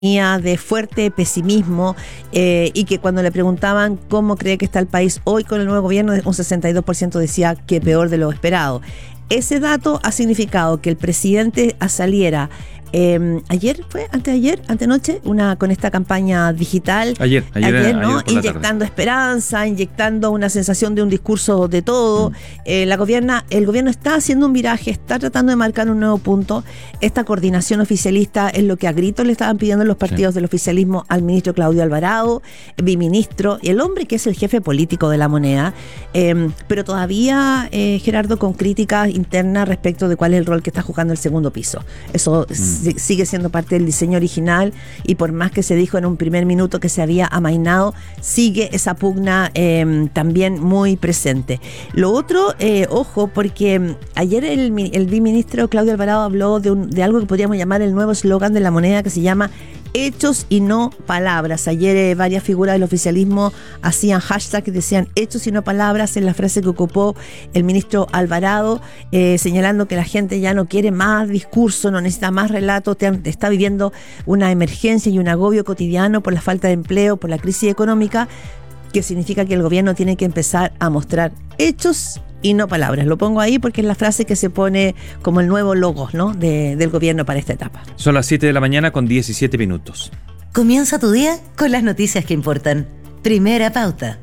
de fuerte pesimismo y que cuando le preguntaban cómo cree que está el país hoy con el nuevo gobierno, un 62% decía que peor de lo esperado. Ese dato ha significado que el presidente saliera ayer, ¿fue? ¿Anteayer? ¿Antenoche? Con esta campaña digital. Ayer, ¿no? Ayer inyectando esperanza, inyectando una sensación de un discurso de todo. El gobierno está haciendo un viraje, está tratando de marcar un nuevo punto. Esta coordinación oficialista es lo que a gritos le estaban pidiendo los partidos del oficialismo al ministro Claudio Alvarado, biministro, y el hombre que es el jefe político de la moneda. Pero todavía, Gerardo, con críticas internas respecto de cuál es el rol que está jugando el segundo piso. Eso sigue siendo parte del diseño original, y por más que se dijo en un primer minuto que se había amainado, sigue esa pugna también muy presente. Lo otro, ojo, porque ayer el viceministro Claudio Alvarado habló de algo que podríamos llamar el nuevo eslogan de la moneda, que se llama hechos y no palabras. Ayer varias figuras del oficialismo hacían hashtag que decían hechos y no palabras en la frase que ocupó el ministro Alvarado, señalando que la gente ya no quiere más discurso, no necesita más relato, está viviendo una emergencia y un agobio cotidiano por la falta de empleo, por la crisis económica, que significa que el gobierno tiene que empezar a mostrar hechos y no palabras. Lo pongo ahí porque es la frase que se pone como el nuevo logo, ¿no?, del gobierno para esta etapa. Son las 7 de la mañana con 17 minutos. Comienza tu día con las noticias que importan. Primera pauta.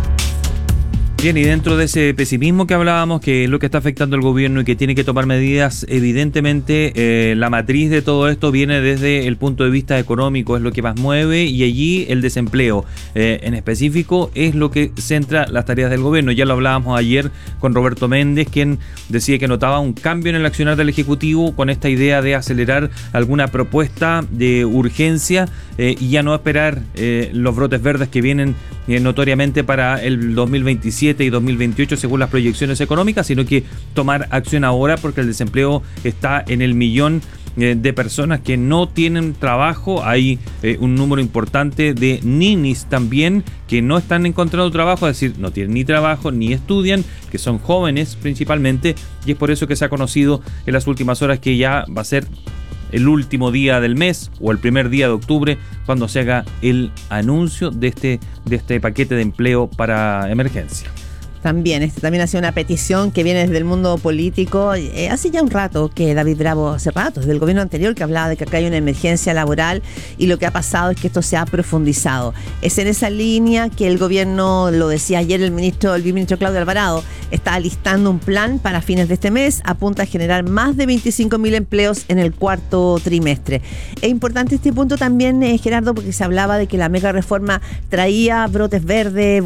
Bien, y dentro de ese pesimismo que hablábamos, que es lo que está afectando al gobierno y que tiene que tomar medidas, evidentemente la matriz de todo esto viene desde el punto de vista económico, es lo que más mueve, y allí el desempleo en específico es lo que centra las tareas del gobierno. Ya lo hablábamos ayer con Roberto Méndez, quien decía que notaba un cambio en el accionar del Ejecutivo con esta idea de acelerar alguna propuesta de urgencia y ya no esperar los brotes verdes que vienen notoriamente para el 2027 y 2028 según las proyecciones económicas, sino que tomar acción ahora, porque el desempleo está en el millón de personas que no tienen trabajo. Hay un número importante de ninis también que no están encontrando trabajo, es decir, no tienen ni trabajo ni estudian, que son jóvenes principalmente, y es por eso que se ha conocido en las últimas horas que ya va a ser el último día del mes o el primer día de octubre cuando se haga el anuncio de este paquete de empleo para emergencia. También ha sido una petición que viene desde el mundo político. Hace ya un rato que David Bravo, hace rato, desde el gobierno anterior, que hablaba de que acá hay una emergencia laboral, y lo que ha pasado es que esto se ha profundizado. Es en esa línea que el gobierno, lo decía ayer el viceministro Claudio Alvarado, está alistando un plan para fines de este mes, apunta a generar más de 25.000 empleos en el cuarto trimestre. Es importante este punto también, Gerardo, porque se hablaba de que la mega reforma traía brotes verdes,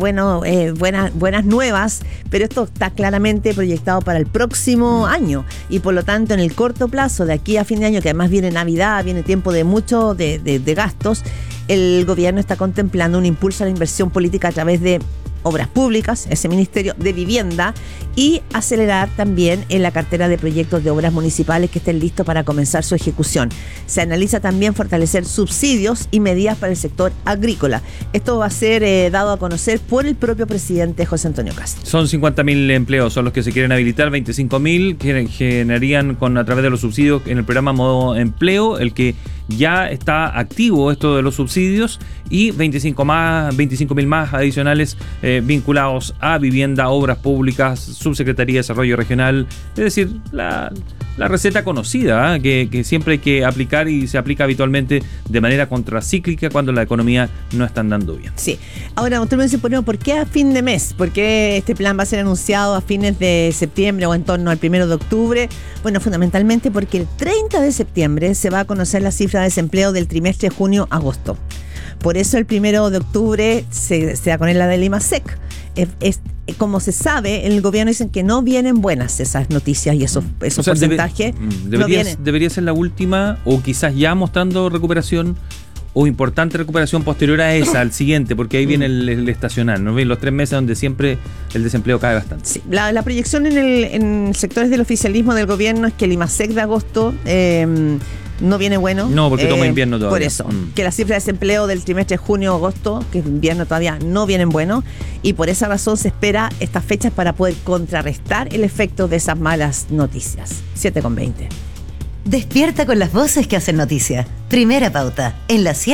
buenas nuevas, pero esto está claramente proyectado para el próximo año, y por lo tanto en el corto plazo, de aquí a fin de año, que además viene Navidad, viene tiempo de mucho de gastos, el gobierno está contemplando un impulso a la inversión política a través de obras públicas, ese Ministerio de Vivienda, y acelerar también en la cartera de proyectos de obras municipales que estén listos para comenzar su ejecución. Se analiza también fortalecer subsidios y medidas para el sector agrícola. Esto va a ser dado a conocer por el propio presidente José Antonio Kast. Son 50.000 empleos, son los que se quieren habilitar, 25.000 que generarían a través de los subsidios en el programa Modo Empleo, el que ya está activo esto de los subsidios, y 25.000 más adicionales vinculados a vivienda, obras públicas, Subsecretaría de Desarrollo Regional, es decir, la receta conocida, que siempre hay que aplicar, y se aplica habitualmente de manera contracíclica cuando la economía no está andando bien. Sí. Ahora, usted me dice, ¿por qué a fin de mes? ¿Por qué este plan va a ser anunciado a fines de septiembre o en torno al 1 de octubre? Bueno, fundamentalmente porque el 30 de septiembre se va a conocer la cifra de desempleo del trimestre junio-agosto. Por eso el 1 de octubre se da con la del IMASEC. Como se sabe, el gobierno dicen que no vienen buenas esas noticias y esos porcentajes. Debería ser la última, o quizás ya mostrando recuperación o importante recuperación posterior a esa, al siguiente, porque ahí viene el estacional, ¿no? Los 3 meses donde siempre el desempleo cae bastante. Sí, la proyección en sectores del oficialismo del gobierno es que el IMASEC de agosto no viene bueno. No, porque toma invierno todavía. Por eso, que la cifra de desempleo del trimestre junio-agosto, que es invierno todavía, no vienen bueno, y por esa razón se espera estas fechas para poder contrarrestar el efecto de esas malas noticias. 7:20. Despierta con las voces que hacen noticia. Primera Pauta, en la